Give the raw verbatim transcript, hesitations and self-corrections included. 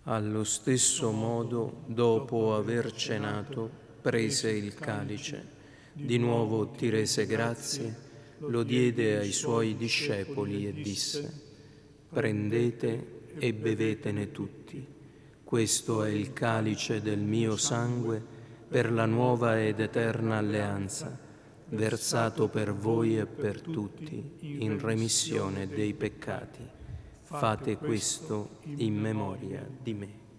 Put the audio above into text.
Allo stesso modo, dopo aver cenato, prese il calice, di nuovo ti rese grazie, lo diede ai suoi discepoli e disse: prendete e bevetene tutti. Questo è il calice del mio sangue per la nuova ed eterna alleanza, versato per voi e per tutti in remissione dei peccati. Fate questo in memoria di me.